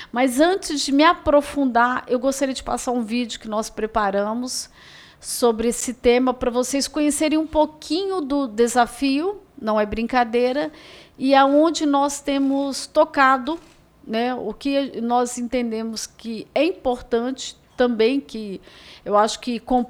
Mas antes de me aprofundar, eu gostaria de passar um vídeo que nós preparamos sobre esse tema para vocês conhecerem um pouquinho do desafio, não é brincadeira, e aonde nós temos tocado, né, o que nós entendemos que é importante também, que eu acho que